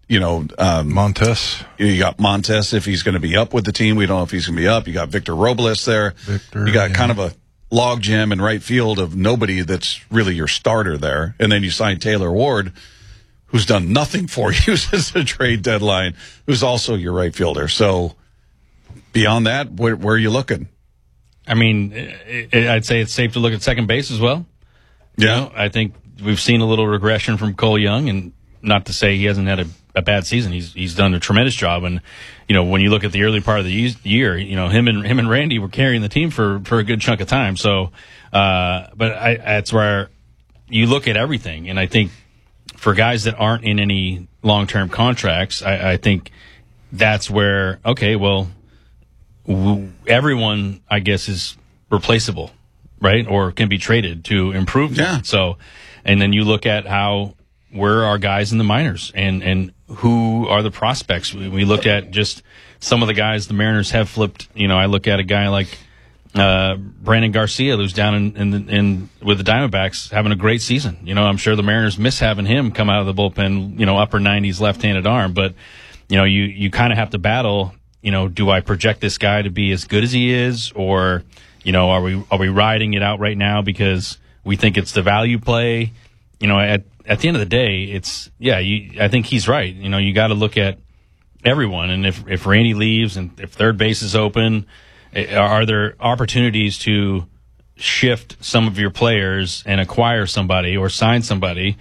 Montes. You got Montes if he's going to be up with the team. We don't know if he's going to be up. You got Victor Robles there. You got kind of a log jam in right field of nobody that's really your starter there. And then you sign Taylor Ward, who's done nothing for you since the trade deadline, who's also your right fielder. So beyond that, where are you looking? I mean, I'd say it's safe to look at second base as well. Yeah. I think we've seen a little regression from Cole Young, and not to say he hasn't had a bad season. He's done a tremendous job, and when you look at the early part of the year, him and Randy were carrying the team for a good chunk of time. So, but that's where you look at everything, and I think for guys that aren't in any long-term contracts, I think that's where everyone, I guess, is replaceable, right, or can be traded to improve. Yeah. So, and then you look at where are guys in the minors and who are the prospects. We look at just some of the guys the Mariners have flipped. I look at a guy like Brandon Garcia, who's down in with the Diamondbacks, having a great season. I'm sure the Mariners miss having him come out of the bullpen, upper 90s left-handed arm. But, you kind of have to battle, do I project this guy to be as good as he is, or, are we riding it out right now because we think it's the value play? At the end of the day, I think he's right. You got to look at everyone. And if Randy leaves and if third base is open, are there opportunities to shift some of your players and acquire somebody or sign somebody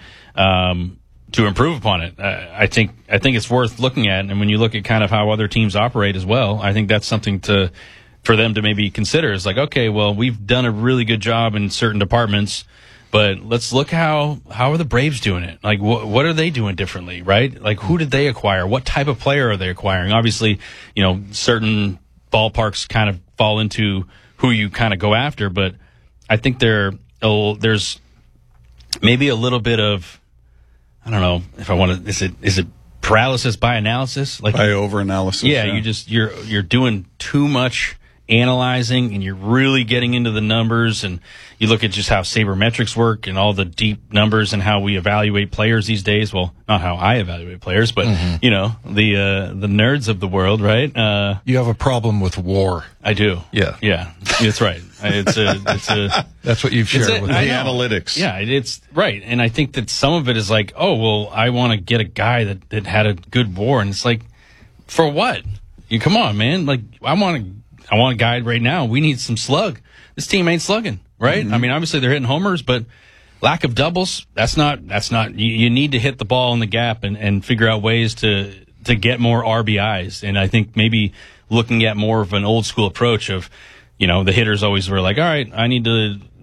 to improve upon it? I think it's worth looking at. And when you look at kind of how other teams operate as well, I think that's something for them to maybe consider. It's like, okay, well, we've done a really good job in certain departments, but let's look how are the Braves doing it? Like, what are they doing differently, right? Like, who did they acquire? What type of player are they acquiring? Obviously, certain ballparks kind of fall into who you kind of go after, but I think there's maybe a little bit of, I don't know if I want to, is it paralysis by analysis? Like by over analysis. Yeah, you're doing too much analyzing, and you're really getting into the numbers, and you look at just how sabermetrics work and all the deep numbers and how we evaluate players these days. Well, not how I evaluate players, but the nerds of the world, right? You have a problem with WAR. I do. Yeah, that's right. It's a that's what you've shared with the analytics. Yeah, it's right, and I think that some of it is like, oh well, I want to get a guy that had a good WAR, and it's like, for what? You come on, man. Like I want a guy right now. We need some slug. This team ain't slugging, right? I mean, obviously they're hitting homers, but lack of doubles, that's not, you need to hit the ball in the gap and figure out ways to get more RBIs. And I think maybe looking at more of an old school approach of, the hitters always were like, all right, I need to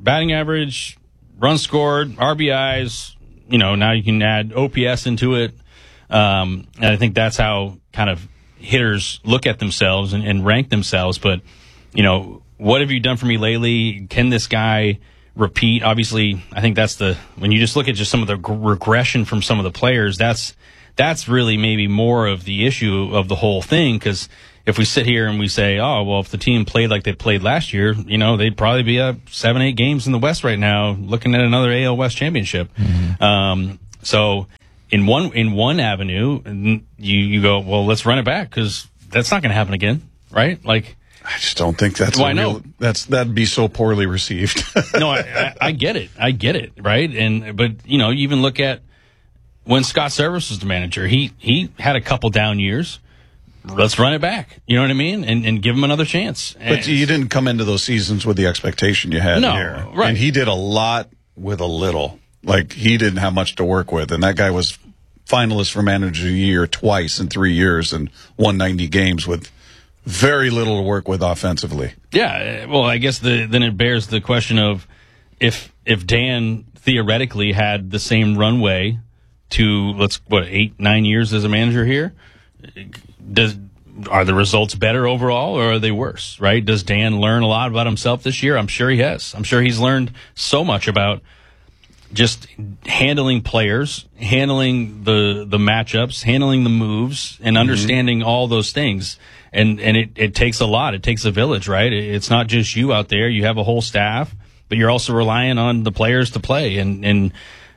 batting average, runs scored, RBIs. Now you can add OPS into it. And I think that's how kind of hitters look at themselves and rank themselves. But, what have you done for me lately? Can this guy repeat? Obviously, I think when you just look at just some of the regression from some of the players, that's really maybe more of the issue of the whole thing. Because if we sit here and we say, oh, well, if the team played like they played last year, they'd probably be up 7-8 games in the West right now, looking at another AL West championship. Mm-hmm. So in one avenue, you go, well, let's run it back, because that's not going to happen again, right? Like, I just don't think that's that'd be so poorly received. No, I get it. I get it, right? But you even look at when Scott Servais was the manager, he had a couple down years. Let's run it back. You know what I mean? And give him another chance. But you didn't come into those seasons with the expectation you had here. Right. And he did a lot with a little. Like, he didn't have much to work with. And that guy was finalist for Manager of the Year twice in 3 years and won 90 games with very little to work with offensively. Yeah. Well, I guess then it bears the question of if Dan theoretically had the same runway to 8-9 years as a manager here, are the results better overall, or are they worse, right? Does Dan learn a lot about himself this year? I'm sure he has. I'm sure he's learned so much about just handling players, handling the matchups, handling the moves, and understanding all those things. And it takes a lot. It takes a village, right? It's not just you out there. You have a whole staff, but you're also relying on the players to play. And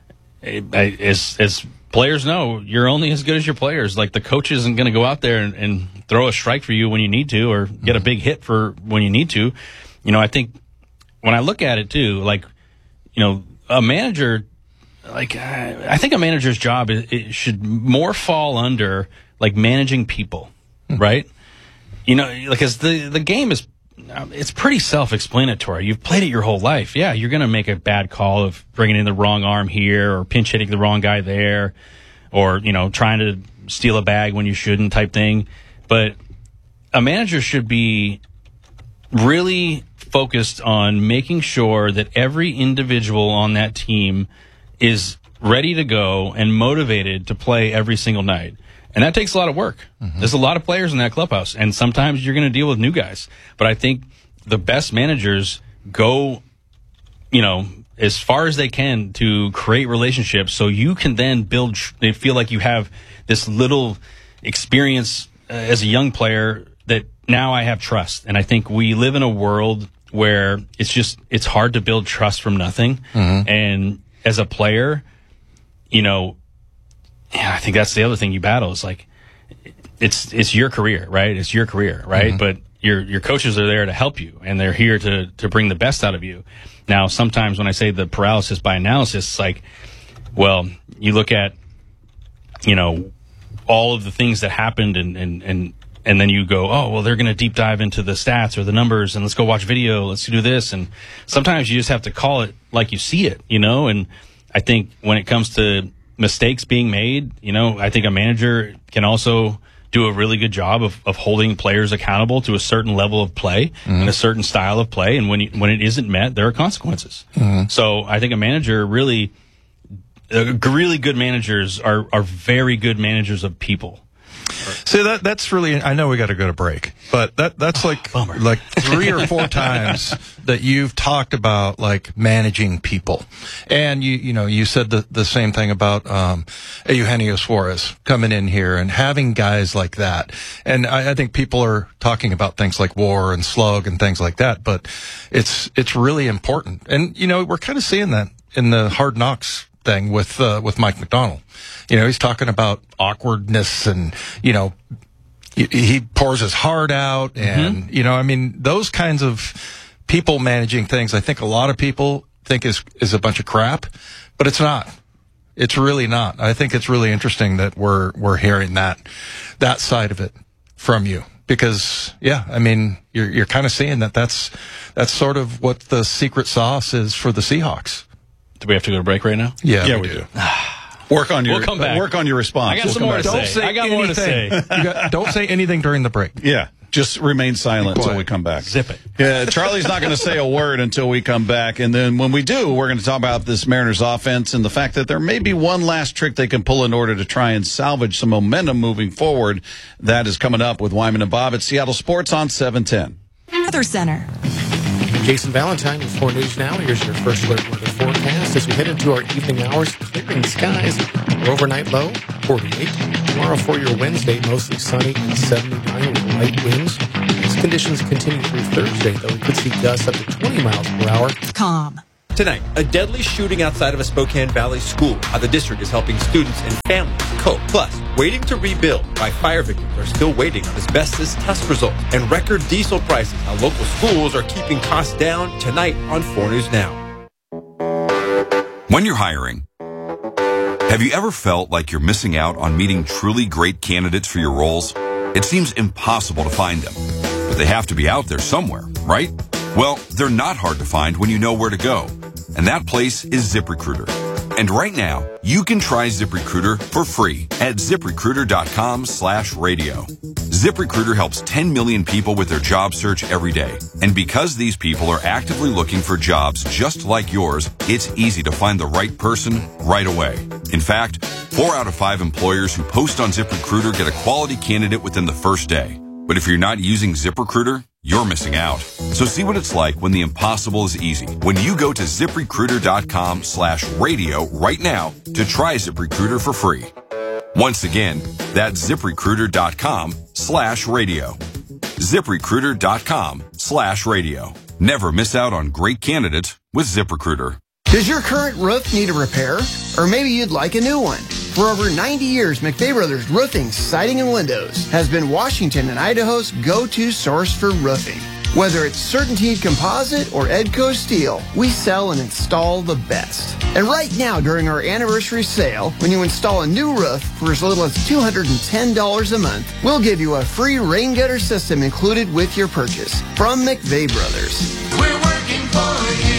as players know, you're only as good as your players. Like, the coach isn't going to go out there and throw a strike for you when you need to, or get a big hit for when you need to. I think when I look at it too, a manager, I think a manager's job it should more fall under managing people, right? Because the game it's pretty self-explanatory. You've played it your whole life. Yeah, you're going to make a bad call of bringing in the wrong arm here, or pinch hitting the wrong guy there, or, trying to steal a bag when you shouldn't type thing. But a manager should be really focused on making sure that every individual on that team is ready to go and motivated to play every single night. And that takes a lot of work. Mm-hmm. There's a lot of players in that clubhouse, and sometimes you're going to deal with new guys. But I think the best managers go, as far as they can to create relationships, so you can then they feel like you have this little experience as a young player that now I have trust. And I think we live in a world where it's hard to build trust from nothing. Mm-hmm. And as a player, I think that's the other thing you battle is it's your career, right? It's your career, right? Mm-hmm. But your coaches are there to help you, and they're here to bring the best out of you. Now, sometimes when I say the paralysis by analysis, it's you look at, all of the things that happened and then you go, oh, well, they're going to deep dive into the stats or the numbers, and let's go watch video. Let's do this. And sometimes you just have to call it like you see it, and I think when it comes to mistakes being made, I think a manager can also do a really good job of holding players accountable to a certain level of play and a certain style of play. And when it isn't met, there are consequences. Mm-hmm. So I think a manager really good managers are very good managers of people. See, that's really, I know we got to go to break, but that's like 3 or 4 times that you've talked about managing people. And you said the same thing about Eugenio Suarez coming in here and having guys like that. And I think people are talking about things like WAR and slug and things like that, but it's really important. And we're kind of seeing that in the Hard Knocks thing with Mike McDonald. He's talking about awkwardness and, he pours his heart out and, those kinds of people managing things, I think a lot of people think is a bunch of crap, but it's not. It's really not. I think it's really interesting that we're hearing that side of it from you, because, you're kind of seeing that's sort of what the secret sauce is for the Seahawks. Do we have to go to break right now? Yeah, we do. Work on your response. I got some more to say. I got more to say. Don't say anything during the break. Yeah. Just remain silent until we come back. Zip it. Yeah, Charlie's not going to say a word until we come back. And then when we do, we're going to talk about this Mariners offense and the fact that there may be one last trick they can pull in order to try and salvage some momentum moving forward. That is coming up with Wyman and Bob at Seattle Sports on 710. Weather Center. Jason Valentine with 4 News Now. Here's your first alert weather forecast. As we head into our evening hours, clearing skies. Our overnight low, 48. Tomorrow for your Wednesday, mostly sunny and 79 with light winds. These conditions continue through Thursday, though we could see gusts up to 20 miles per hour. Calm. Tonight, a deadly shooting outside of a Spokane Valley school. How the district is helping students and families cope. Plus, waiting to rebuild. Why fire victims are still waiting on asbestos test results. And record diesel prices. How local schools are keeping costs down. Tonight on 4 News Now. When you're hiring, have you ever felt like you're missing out on meeting truly great candidates for your roles? It seems impossible to find them, but they have to be out there somewhere, right? Well, they're not hard to find when you know where to go. And that place is ZipRecruiter. And right now, you can try ZipRecruiter for free at ZipRecruiter.com/radio. ZipRecruiter helps 10 million people with their job search every day. And because these people are actively looking for jobs just like yours, it's easy to find the right person right away. In fact, 4 out of 5 employers who post on ZipRecruiter get a quality candidate within the first day. But if you're not using ZipRecruiter, you're missing out. So see what it's like when the impossible is easy. When you go to ZipRecruiter.com/radio right now to try ZipRecruiter for free. Once again, that's ZipRecruiter.com/radio. ZipRecruiter.com/radio. Never miss out on great candidates with ZipRecruiter. Does your current roof need a repair? Or maybe you'd like a new one? For over 90 years, McVeigh Brothers Roofing, Siding, and Windows has been Washington and Idaho's go-to source for roofing. Whether it's CertainTeed Composite or Edco Steel, we sell and install the best. And right now, during our anniversary sale, when you install a new roof for as little as $210 a month, we'll give you a free rain gutter system included with your purchase from McVeigh Brothers. We're working for you.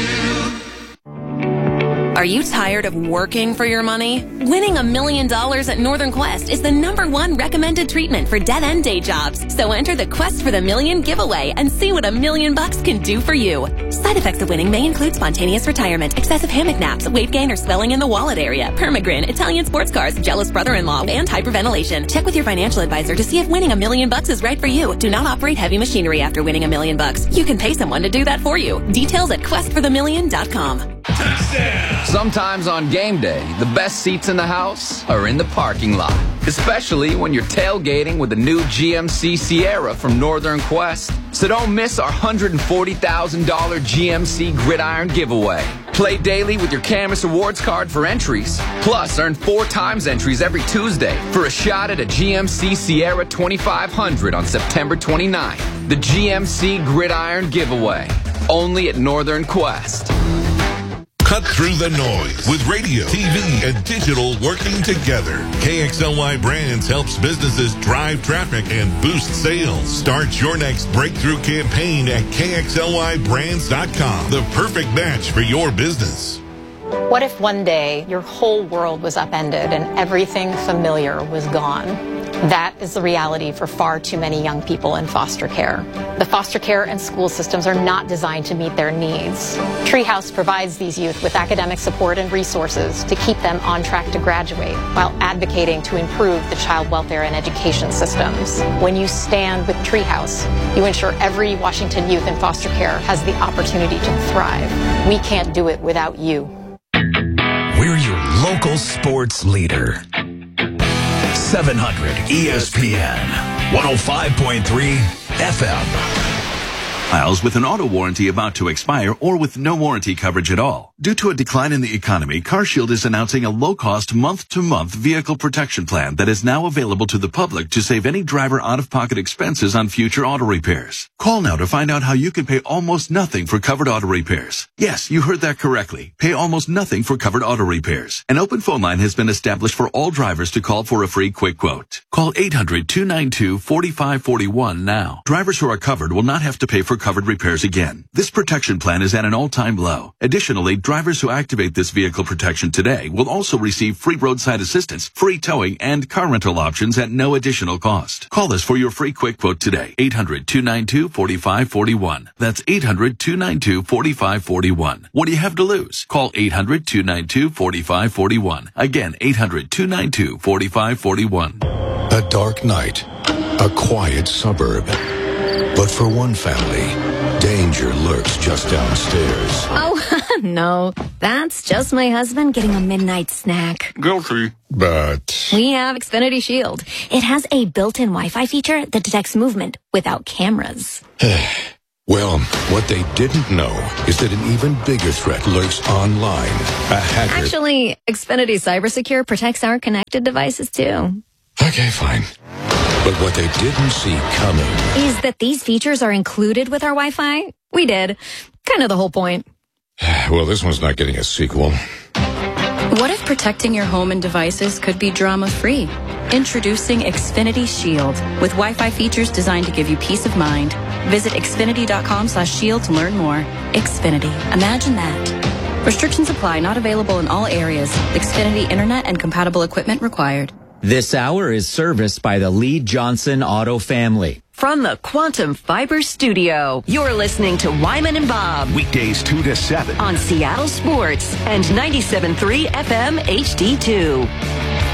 Are you tired of working for your money? Winning $1 million at Northern Quest is the #1 recommended treatment for dead-end day jobs. So enter the Quest for the Million giveaway and see what $1 million can do for you. Side effects of winning may include spontaneous retirement, excessive hammock naps, weight gain or swelling in the wallet area, permagrin, Italian sports cars, jealous brother-in-law, and hyperventilation. Check with your financial advisor to see if winning $1 million is right for you. Do not operate heavy machinery after winning $1 million. You can pay someone to do that for you. Details at questforthemillion.com. Sometimes on game day, the best seats in the house are in the parking lot. Especially when you're tailgating with the new GMC Sierra from Northern Quest. So don't miss our $140,000 GMC Gridiron giveaway. Play daily with your Camus Awards card for entries. Plus, earn 4 times entries every Tuesday for a shot at a GMC Sierra 2500 on September 29th. The GMC Gridiron giveaway. Only at Northern Quest. Cut through the noise with radio, TV, and digital working together. KXLY Brands helps businesses drive traffic and boost sales. Start your next breakthrough campaign at KXLYBrands.com. The perfect match for your business. What if one day your whole world was upended and everything familiar was gone? That is the reality for far too many young people in foster care. The foster care and school systems are not designed to meet their needs. Treehouse provides these youth with academic support and resources to keep them on track to graduate while advocating to improve the child welfare and education systems. When you stand with Treehouse, you ensure every Washington youth in foster care has the opportunity to thrive. We can't do it without you. We're your local sports leader. 700 ESPN, 105.3 FM. Miles with an auto warranty about to expire or with no warranty coverage at all. Due to a decline in the economy, CarShield is announcing a low-cost month-to-month vehicle protection plan that is now available to the public to save any driver out-of-pocket expenses on future auto repairs. Call now to find out how you can pay almost nothing for covered auto repairs. Yes, you heard that correctly. Pay almost nothing for covered auto repairs. An open phone line has been established for all drivers to call for a free quick quote. Call 800-292-4541 now. Drivers who are covered will not have to pay for covered repairs again. This protection plan is at an all-time low. Additionally, drivers who activate this vehicle protection today will also receive free roadside assistance, free towing, and car rental options at no additional cost. Call us for your free quick quote today. 800-292-4541. That's 800-292-4541. What do you have to lose? Call 800-292-4541. Again, 800-292-4541. A dark night, a quiet suburb. But for one family, danger lurks just downstairs. Oh, no. That's just my husband getting a midnight snack. Guilty. But We have Xfinity Shield. It has a built-in Wi-Fi feature that detects movement without cameras. well, what they didn't know is that an even bigger threat lurks online. A hacker. Actually, Xfinity CyberSecure protects our connected devices, too. Okay, fine. But what they didn't see coming Is that these features are included with our Wi-Fi? We did. Kind of the whole point. Well, this one's not getting a sequel. What if protecting your home and devices could be drama-free? Introducing Xfinity Shield with Wi-Fi features designed to give you peace of mind. Visit xfinity.com/shield to learn more. Xfinity. Imagine that. Restrictions apply. Not available in all areas. Xfinity Internet and compatible equipment required. This hour is serviced by the Lee Johnson Auto family. From the Quantum Fiber Studio, you're listening to Wyman and Bob. Weekdays 2 to 7. On Seattle Sports and 97.3 FM HD2.